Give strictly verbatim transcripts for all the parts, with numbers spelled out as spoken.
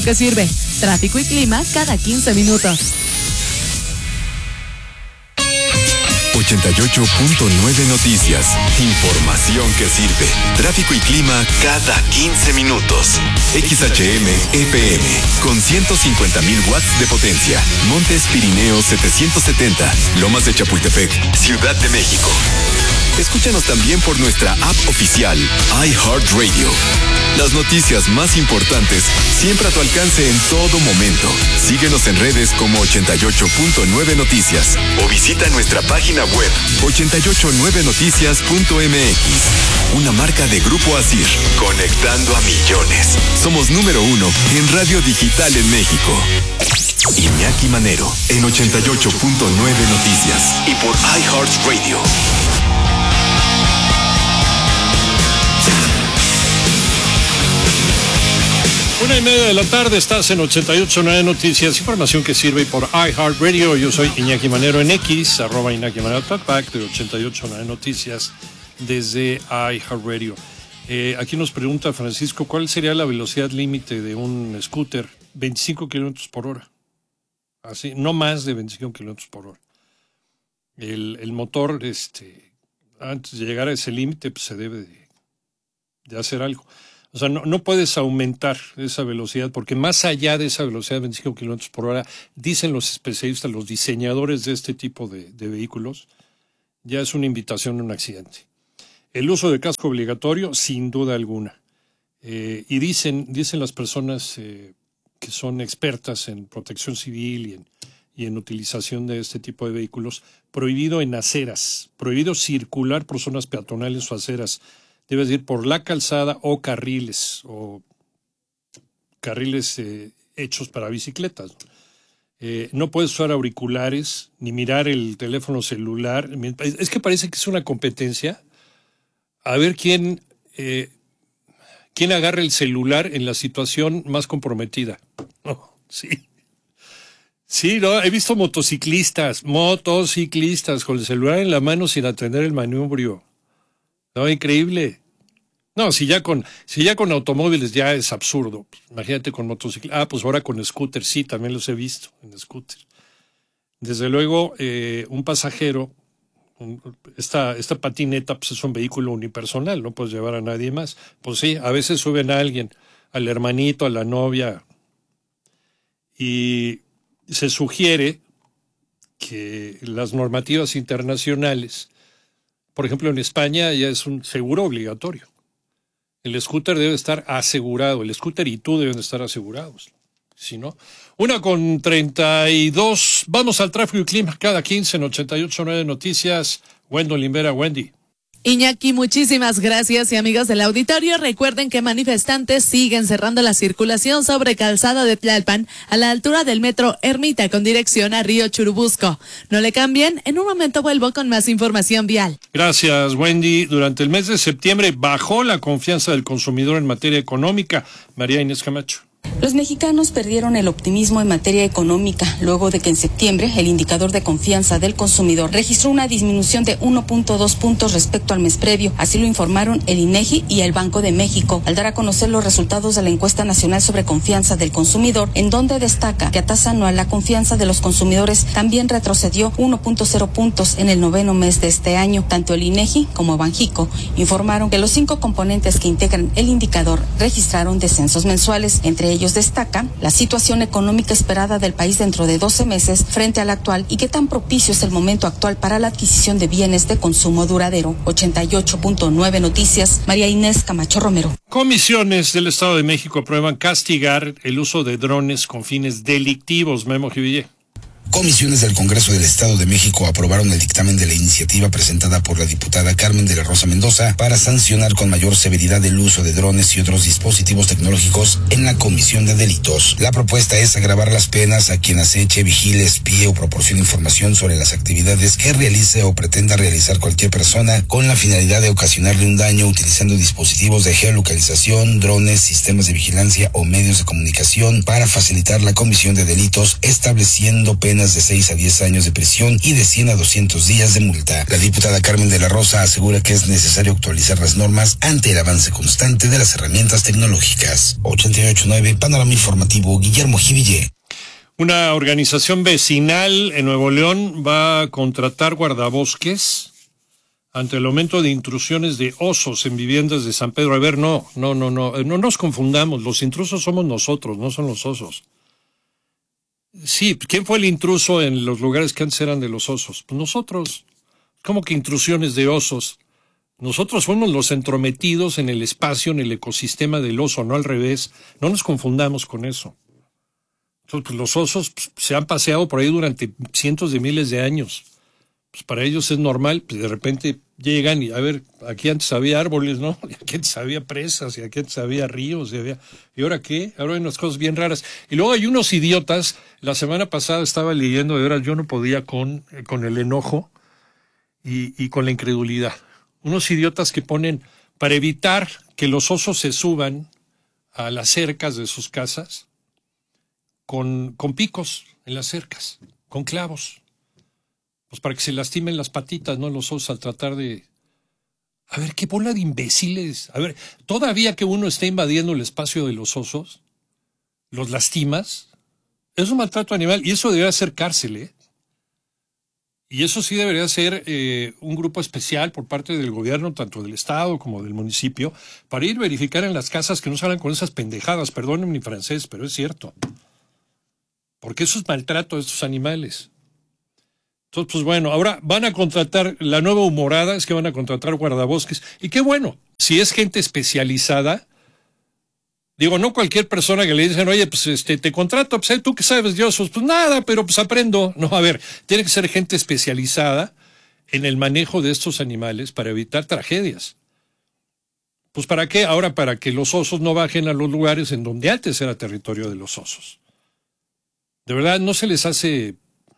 que sirve. Tráfico y clima cada quince minutos. ochenta y ocho punto nueve Noticias. Información que sirve. Tráfico y clima cada quince minutos. X H M F M con ciento cincuenta mil watts de potencia. Montes Pirineos setecientos setenta. Lomas de Chapultepec, Ciudad de México. Escúchanos también por nuestra app oficial iHeartRadio. Las noticias más importantes siempre a tu alcance en todo momento. Síguenos en redes como ochenta y ocho punto nueve Noticias o visita nuestra página web ochenta y ocho nueve noticias punto m x. Una marca de Grupo Asir, conectando a millones. Somos número uno en radio digital en México. Iñaki Manero en ochenta y ocho punto nueve Noticias y por iHeartRadio. Una y media de la tarde, estás en ochenta y ocho punto nueve Noticias, información que sirve por iHeartRadio. Yo soy Iñaki Manero en X, arroba Iñaki Manero Talkback de ochenta y ocho punto nueve Noticias desde iHeartRadio. Eh, aquí nos pregunta Francisco, ¿cuál sería la velocidad límite de un scooter? veinticinco kilómetros por hora. Así, no más de veinticinco kilómetros por hora. El, el motor, este, antes de llegar a ese límite, pues se debe de, de hacer algo. O sea, no, no puedes aumentar esa velocidad porque más allá de esa velocidad de veinticinco kilómetros por hora, dicen los especialistas, los diseñadores de este tipo de, de vehículos, ya es una invitación a un accidente. El uso de casco obligatorio, sin duda alguna. Eh, y dicen, dicen las personas eh, que son expertas en protección civil y en, y en utilización de este tipo de vehículos, prohibido en aceras, prohibido circular por zonas peatonales o aceras. Debes ir por la calzada o carriles, o carriles eh, hechos para bicicletas. Eh, no puedes usar auriculares, ni mirar el teléfono celular. Es que parece que es una competencia. A ver quién, eh, quién agarra el celular en la situación más comprometida. Oh, sí. Sí, no, he visto motociclistas, motociclistas con el celular en la mano sin atender el manubrio. No, increíble. No, si ya con si ya con automóviles ya es absurdo. Imagínate con motocicletas. Ah, pues ahora con scooter, sí, también los he visto en scooter. Desde luego, eh, un pasajero, un, esta, esta patineta pues es un vehículo unipersonal, no puedes llevar a nadie más. Pues sí, a veces suben a alguien, al hermanito, a la novia, y se sugiere que las normativas internacionales, por ejemplo, en España ya es un seguro obligatorio. El scooter debe estar asegurado. El scooter y tú deben estar asegurados. Si no, una con treinta y dos. Vamos al tráfico y clima cada quince en ochenta y ocho punto nueve Noticias. Wendell Limbera, Wendy. Iñaki, muchísimas gracias y amigos del auditorio, recuerden que manifestantes siguen cerrando la circulación sobre Calzada de Tlalpan a la altura del metro Ermita con dirección a Río Churubusco. No le cambien, en un momento vuelvo con más información vial. Gracias, Wendy. Durante el mes de septiembre bajó la confianza del consumidor en materia económica. María Inés Camacho. Los mexicanos perdieron el optimismo en materia económica luego de que en septiembre el indicador de confianza del consumidor registró una disminución de uno punto dos puntos respecto al mes previo. Así lo informaron el INEGI y el Banco de México al dar a conocer los resultados de la encuesta nacional sobre confianza del consumidor, en donde destaca que a tasa anual la confianza de los consumidores también retrocedió uno punto cero puntos en el noveno mes de este año. Tanto el INEGI como Banjico informaron que los cinco componentes que integran el indicador registraron descensos mensuales. Entre ellos destaca la situación económica esperada del país dentro de doce meses frente a la actual y qué tan propicio es el momento actual para la adquisición de bienes de consumo duradero. ochenta y ocho punto nueve Noticias, María Inés Camacho Romero. Comisiones del Estado de México aprueban castigar el uso de drones con fines delictivos. Memo Jiville. Comisiones del Congreso del Estado de México aprobaron el dictamen de la iniciativa presentada por la diputada Carmen de la Rosa Mendoza para sancionar con mayor severidad el uso de drones y otros dispositivos tecnológicos en la comisión de delitos. La propuesta es agravar las penas a quien aceche, vigile, espíe o proporcione información sobre las actividades que realice o pretenda realizar cualquier persona con la finalidad de ocasionarle un daño utilizando dispositivos de geolocalización, drones, sistemas de vigilancia o medios de comunicación para facilitar la comisión de delitos, estableciendo penas penas de seis a diez años de prisión y de cien a doscientos días de multa. La diputada Carmen de la Rosa asegura que es necesario actualizar las normas ante el avance constante de las herramientas tecnológicas. ochenta y ocho punto nueve Panorama Informativo, Guillermo Jiville. Una organización vecinal en Nuevo León va a contratar guardabosques ante el aumento de intrusiones de osos en viviendas de San Pedro. A ver, no, no, no, no, no nos confundamos. Los intrusos somos nosotros, no son los osos. Sí, ¿quién fue el intruso en los lugares que antes eran de los osos? Pues nosotros. ¿Cómo que intrusiones de osos? Nosotros fuimos los entrometidos en el espacio, en el ecosistema del oso, no al revés. No nos confundamos con eso. Entonces, pues, los osos pues, se han paseado por ahí durante cientos de miles de años. Pues para ellos es normal, pues de repente llegan y, a ver, aquí antes había árboles, ¿no? Y aquí antes había presas, y aquí antes había ríos, y había... ¿Y ahora qué? Ahora hay unas cosas bien raras. Y luego hay unos idiotas, la semana pasada estaba leyendo, de veras yo no podía con, con el enojo y, y con la incredulidad. Unos idiotas que ponen, para evitar que los osos se suban a las cercas de sus casas, con, con picos en las cercas, con clavos. Pues para que se lastimen las patitas, ¿no? Los osos al tratar de... A ver, qué bola de imbéciles. A ver, todavía que uno esté invadiendo el espacio de los osos, los lastimas, es un maltrato animal y eso debería ser cárcel, ¿eh? Y eso sí debería ser eh, un grupo especial por parte del gobierno, tanto del estado como del municipio, para ir a verificar en las casas que no salgan con esas pendejadas. Perdónenme mi francés, pero es cierto. Porque eso es maltrato a estos animales. Entonces, pues bueno, ahora van a contratar, la nueva humorada es que van a contratar guardabosques. Y qué bueno, si es gente especializada, digo, no cualquier persona que le dicen, oye, pues este, te contrato, pues tú qué sabes de osos, pues nada, pero pues aprendo. No, a ver, tiene que ser gente especializada en el manejo de estos animales para evitar tragedias. Pues ¿para qué? Ahora para que los osos no bajen a los lugares en donde antes era territorio de los osos. ¿De verdad no se les hace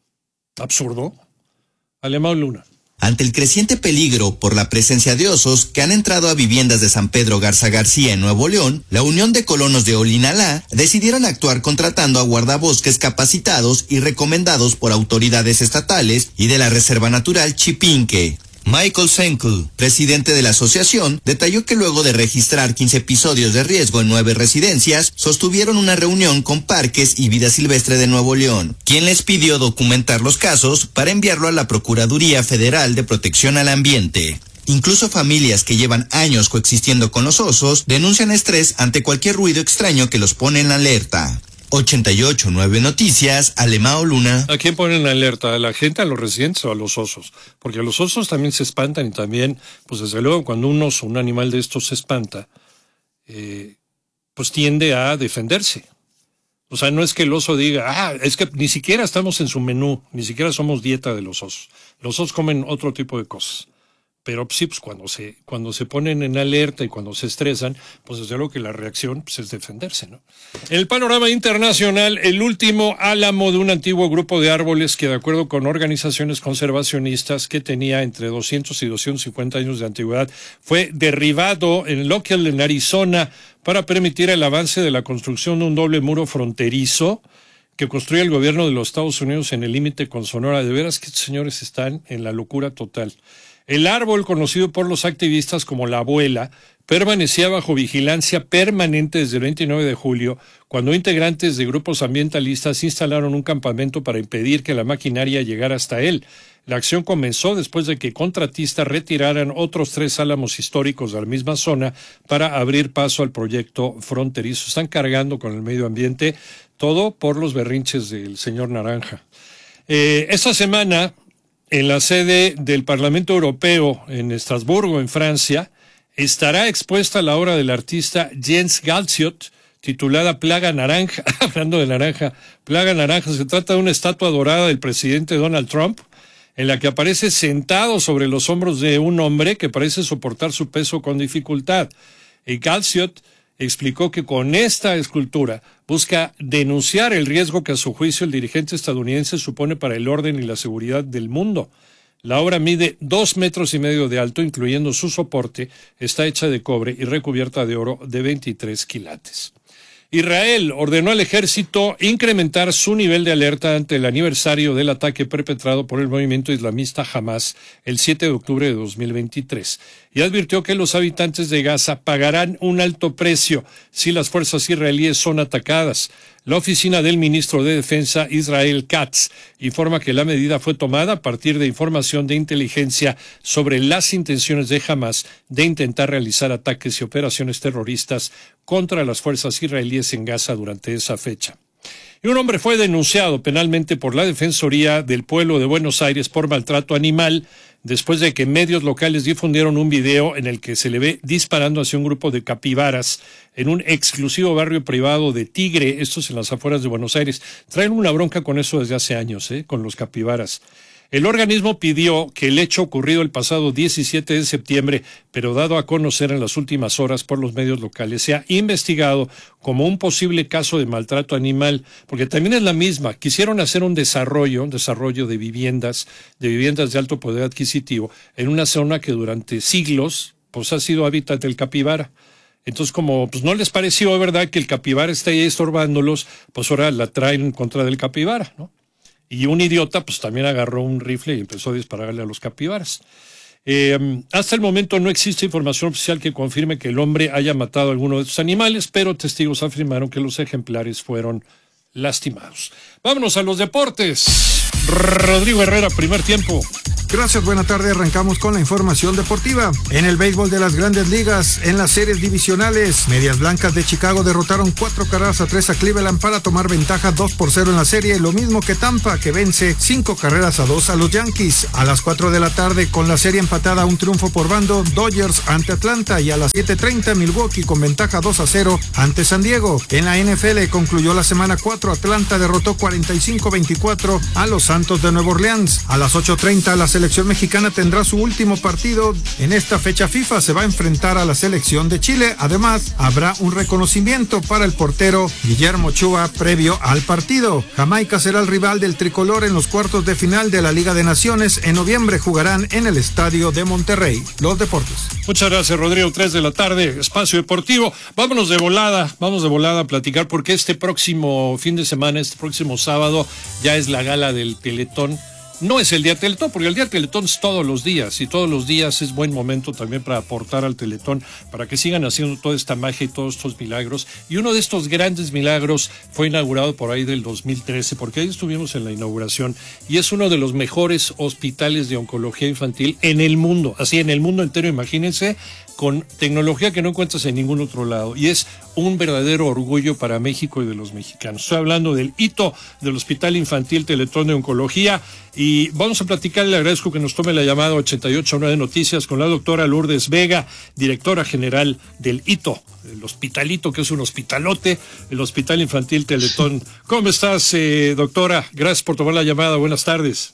absurdo? Alemão Luna. Ante el creciente peligro por la presencia de osos que han entrado a viviendas de San Pedro Garza García en Nuevo León, la Unión de Colonos de Olinalá decidieron actuar contratando a guardabosques capacitados y recomendados por autoridades estatales y de la Reserva Natural Chipinque. Michael Senkel, presidente de la asociación, detalló que luego de registrar quince episodios de riesgo en nueve residencias, sostuvieron una reunión con Parques y Vida Silvestre de Nuevo León, quien les pidió documentar los casos para enviarlo a la Procuraduría Federal de Protección al Ambiente. Incluso familias que llevan años coexistiendo con los osos denuncian estrés ante cualquier ruido extraño que los pone en alerta. ochenta y ocho punto nueve Noticias, Alemão Luna. ¿A quién ponen en alerta? ¿A la gente, a los residentes o a los osos? Porque a los osos también se espantan y también, pues desde luego, cuando un oso, un animal de estos se espanta, eh, pues tiende a defenderse. O sea, no es que el oso diga, ah, es que ni siquiera estamos en su menú, ni siquiera somos dieta de los osos. Los osos comen otro tipo de cosas. Pero sí, pues cuando se, cuando se ponen en alerta y cuando se estresan, pues desde luego que la reacción pues, es defenderse, ¿no? En el panorama internacional, el último álamo de un antiguo grupo de árboles que, de acuerdo con organizaciones conservacionistas que tenía entre doscientos y doscientos cincuenta años de antigüedad, fue derribado en Lockheed, en Arizona, para permitir el avance de la construcción de un doble muro fronterizo que construye el gobierno de los Estados Unidos en el límite con Sonora. De veras que estos señores están en la locura total. El árbol, conocido por los activistas como la abuela, permanecía bajo vigilancia permanente desde el veintinueve de julio, cuando integrantes de grupos ambientalistas instalaron un campamento para impedir que la maquinaria llegara hasta él. La acción comenzó después de que contratistas retiraran otros tres álamos históricos de la misma zona para abrir paso al proyecto fronterizo. Están cargando con el medio ambiente, todo por los berrinches del señor Naranja. Eh, esta semana, en la sede del Parlamento Europeo en Estrasburgo, en Francia, estará expuesta la obra del artista Jens Galciot, titulada Plaga Naranja. Hablando de naranja, Plaga Naranja, se trata de una estatua dorada del presidente Donald Trump, en la que aparece sentado sobre los hombros de un hombre que parece soportar su peso con dificultad. Y Galciot explicó que con esta escultura busca denunciar el riesgo que a su juicio el dirigente estadounidense supone para el orden y la seguridad del mundo. La obra mide dos metros y medio de alto, incluyendo su soporte, está hecha de cobre y recubierta de oro de veintitrés quilates. Israel ordenó al ejército incrementar su nivel de alerta ante el aniversario del ataque perpetrado por el movimiento islamista Hamas el siete de octubre de dos mil veintitrés y advirtió que los habitantes de Gaza pagarán un alto precio si las fuerzas israelíes son atacadas. La oficina del ministro de Defensa, Israel Katz, informa que la medida fue tomada a partir de información de inteligencia sobre las intenciones de Hamas de intentar realizar ataques y operaciones terroristas contra las fuerzas israelíes en Gaza durante esa fecha. Y un hombre fue denunciado penalmente por la Defensoría del Pueblo de Buenos Aires por maltrato animal después de que medios locales difundieron un video en el que se le ve disparando hacia un grupo de capibaras en un exclusivo barrio privado de Tigre, estos en las afueras de Buenos Aires. Traen una bronca con eso desde hace años, ¿eh? con los capibaras. El organismo pidió que el hecho ocurrido el pasado diecisiete de septiembre, pero dado a conocer en las últimas horas por los medios locales, sea investigado como un posible caso de maltrato animal, porque también es la misma. Quisieron hacer un desarrollo, un desarrollo de viviendas, de viviendas de alto poder adquisitivo, en una zona que durante siglos pues ha sido hábitat del capibara. Entonces, como pues no les pareció, ¿verdad?, que el capibara está ahí estorbándolos, pues ahora la traen en contra del capibara, ¿no? Y un idiota pues también agarró un rifle y empezó a dispararle a los capibaras. Eh, hasta el momento no existe información oficial que confirme que el hombre haya matado a alguno de estos animales, pero testigos afirmaron que los ejemplares fueron lastimados. Vámonos a los deportes. Rodrigo Herrera, primer tiempo. Gracias, buena tarde. Arrancamos con la información deportiva. En el béisbol de las Grandes Ligas, en las series divisionales, Medias Blancas de Chicago derrotaron cuatro carreras a tres a Cleveland para tomar ventaja dos por cero en la serie, lo mismo que Tampa, que vence cinco carreras a dos a los Yankees. A las cuatro de la tarde, con la serie empatada, un triunfo por bando, Dodgers ante Atlanta, y a las siete treinta, Milwaukee con ventaja dos a cero ante San Diego. En la N F L concluyó la semana cuatro, Atlanta derrotó cuarenta y cinco veinticuatro a los Santos de Nueva Orleans. A las ocho treinta, la selección mexicana tendrá su último partido en esta fecha FIFA, se va a enfrentar a la selección de Chile. Además, habrá un reconocimiento para el portero Guillermo Ochoa previo al partido. Jamaica será el rival del tricolor en los cuartos de final de la Liga de Naciones. En noviembre jugarán en el Estadio de Monterrey. Los deportes. Muchas gracias, Rodrigo. tres de la tarde, Espacio Deportivo. Vámonos de volada, vamos de volada a platicar, porque este próximo fin de semana, este próximo sábado, ya es la gala del Teletón. No es el día Teletón, porque el día Teletón es todos los días, y todos los días es buen momento también para aportar al Teletón, para que sigan haciendo toda esta magia y todos estos milagros. Y uno de estos grandes milagros fue inaugurado por ahí del dos mil trece, porque ahí estuvimos en la inauguración, y es uno de los mejores hospitales de oncología infantil en el mundo, así en el mundo entero, imagínense, con tecnología que no encuentras en ningún otro lado, y es un verdadero orgullo para México y de los mexicanos. Estoy hablando del hito del Hospital Infantil Teletón de Oncología, y vamos a platicar. Le agradezco que nos tome la llamada ochenta y ocho nueve Noticias con la doctora Lourdes Vega, directora general del hito, el hospitalito, que es un hospitalote, el Hospital Infantil Teletón. ¿Cómo estás, eh, doctora? Gracias por tomar la llamada. Buenas tardes.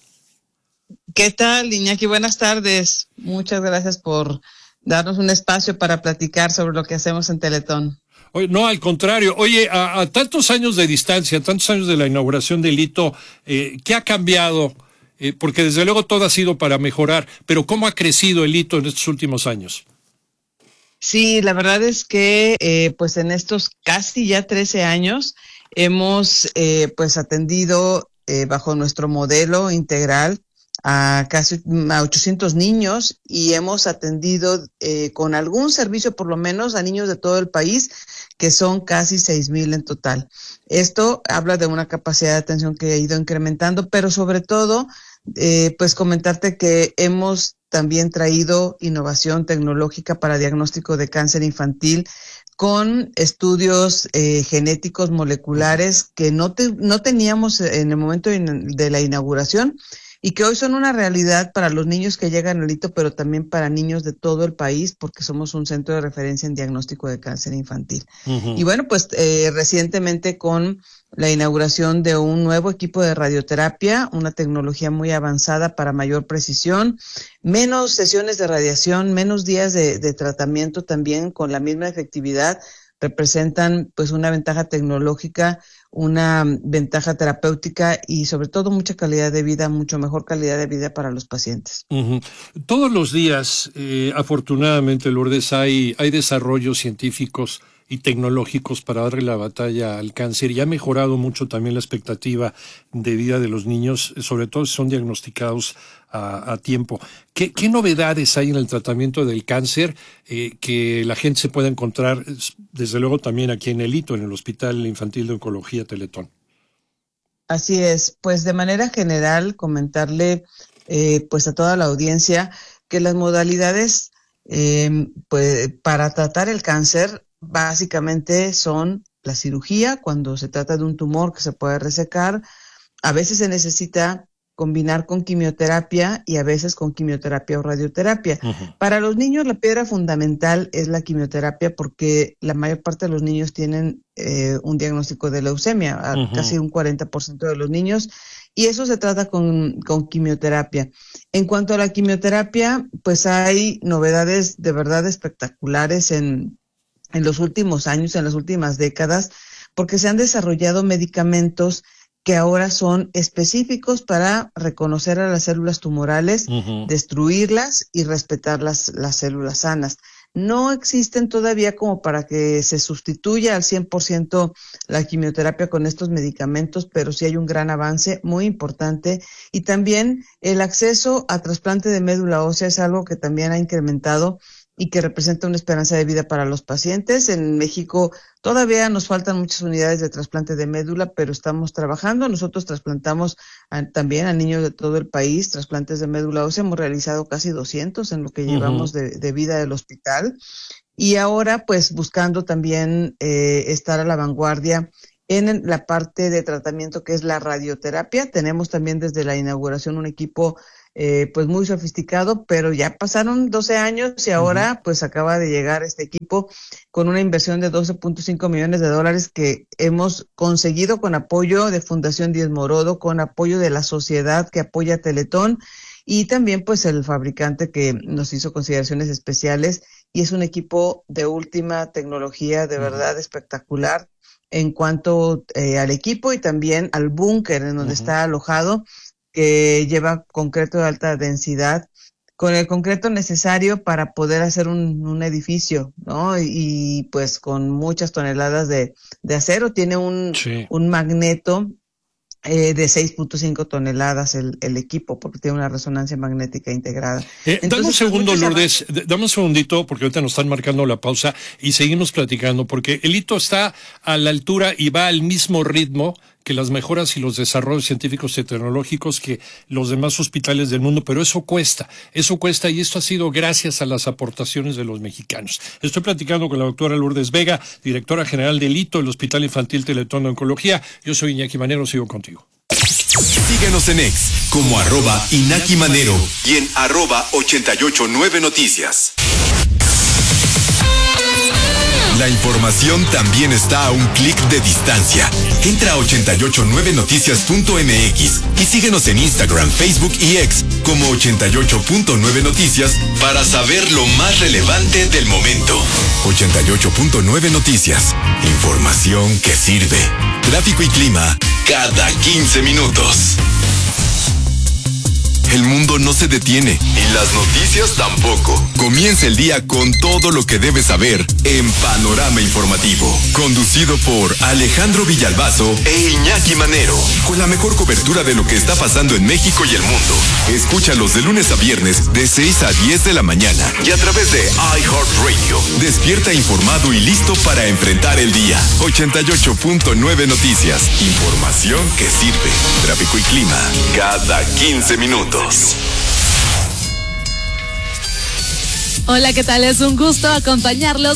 ¿Qué tal, Iñaki? Buenas tardes. Muchas gracias por darnos un espacio para platicar sobre lo que hacemos en Teletón. Oye, no, al contrario. Oye, a, a tantos años de distancia, a tantos años de la inauguración del hito, eh, ¿qué ha cambiado? Eh, porque desde luego todo ha sido para mejorar, pero ¿cómo ha crecido el hito en estos últimos años? Sí, la verdad es que eh, pues en estos casi ya trece años hemos eh, pues atendido eh, bajo nuestro modelo integral a casi a ochocientos niños, y hemos atendido eh, con algún servicio por lo menos a niños de todo el país, que son casi seis mil en total. Esto habla de una capacidad de atención que ha ido incrementando, pero sobre todo eh, pues comentarte que hemos también traído innovación tecnológica para diagnóstico de cáncer infantil, con estudios eh, genéticos moleculares que no, te, no teníamos en el momento de la inauguración, y que hoy son una realidad para los niños que llegan al hito, pero también para niños de todo el país, porque somos un centro de referencia en diagnóstico de cáncer infantil. Uh-huh. Y bueno, pues eh, recientemente con la inauguración de un nuevo equipo de radioterapia, una tecnología muy avanzada para mayor precisión, menos sesiones de radiación, menos días de, de tratamiento también con la misma efectividad, representan pues una ventaja tecnológica, una ventaja terapéutica y sobre todo mucha calidad de vida, mucho mejor calidad de vida para los pacientes. Uh-huh. Todos los días, eh, afortunadamente, Lourdes, hay, hay desarrollos científicos y tecnológicos para darle la batalla al cáncer, y ha mejorado mucho también la expectativa de vida de los niños, sobre todo si son diagnosticados a, a tiempo. ¿Qué, ¿Qué novedades hay en el tratamiento del cáncer eh, que la gente se pueda encontrar, desde luego también aquí en el Hito, en el Hospital Infantil de Oncología Teletón? Así es, pues de manera general comentarle eh, pues a toda la audiencia que las modalidades eh, pues para tratar el cáncer básicamente son la cirugía, cuando se trata de un tumor que se puede resecar. A veces se necesita combinar con quimioterapia y a veces con quimioterapia o radioterapia. Uh-huh. Para los niños la piedra fundamental es la quimioterapia, porque la mayor parte de los niños tienen eh, un diagnóstico de leucemia, uh-huh. casi un cuarenta por ciento de los niños, y eso se trata con, con quimioterapia. En cuanto a la quimioterapia, pues hay novedades de verdad espectaculares en, en los últimos años, en las últimas décadas, porque se han desarrollado medicamentos que ahora son específicos para reconocer a las células tumorales, uh-huh. destruirlas y respetar las, las células sanas. No existen todavía como para que se sustituya al cien por ciento la quimioterapia con estos medicamentos, pero sí hay un gran avance muy importante. Y también el acceso a trasplante de médula ósea es algo que también ha incrementado y que representa una esperanza de vida para los pacientes. En México todavía nos faltan muchas unidades de trasplante de médula, pero estamos trabajando. Nosotros trasplantamos a, también a niños de todo el país, trasplantes de médula ósea. Hemos realizado casi doscientos en lo que uh-huh. llevamos de, de vida del hospital. Y ahora, pues, buscando también eh, estar a la vanguardia en la parte de tratamiento que es la radioterapia. Tenemos también desde la inauguración un equipo Eh, pues muy sofisticado, pero ya pasaron doce años y ahora uh-huh. pues acaba de llegar este equipo con una inversión de doce punto cinco millones de dólares que hemos conseguido con apoyo de Fundación Díez Morodo, con apoyo de la sociedad que apoya a Teletón y también pues el fabricante que nos hizo consideraciones especiales, y es un equipo de última tecnología, de uh-huh. verdad espectacular en cuanto eh, al equipo y también al búnker en donde uh-huh. está alojado, que lleva concreto de alta densidad, con el concreto necesario para poder hacer un, un edificio, ¿no? Y, y pues con muchas toneladas de, de acero. Tiene un, sí. un magneto eh, de seis punto cinco toneladas el, el equipo, porque tiene una resonancia magnética integrada. Eh, Entonces, dame un segundo, Lourdes, dame un segundito, porque ahorita nos están marcando la pausa y seguimos platicando, porque el Hito está a la altura y va al mismo ritmo que las mejoras y los desarrollos científicos y tecnológicos que los demás hospitales del mundo, pero eso cuesta, eso cuesta, y esto ha sido gracias a las aportaciones de los mexicanos. Estoy platicando con la doctora Lourdes Vega, directora general del Hito, el Hospital Infantil Teletón de Oncología. Yo soy Iñaki Manero, sigo contigo. Síguenos en X como arroba Iñaki Manero y en arroba ochenta y ocho nueve Noticias. La información también está a un clic de distancia. Entra a ochenta y ocho nueve noticias punto m x y síguenos en Instagram, Facebook y X como ochenta y ocho punto nueve Noticias para saber lo más relevante del momento. ochenta y ocho punto nueve Noticias. Información que sirve. Tráfico y clima cada quince minutos. El mundo no se detiene y las noticias tampoco. Comienza el día con todo lo que debes saber en Panorama Informativo. Conducido por Alejandro Villalbazo e Iñaki Manero. Con la mejor cobertura de lo que está pasando en México y el mundo. Escúchalos de lunes a viernes de seis a diez de la mañana y a través de iHeartRadio. Despierta informado y listo para enfrentar el día. ochenta y ocho punto nueve Noticias. Información que sirve. Tráfico y clima cada quince minutos. Hola, ¿qué tal? Es un gusto acompañarlos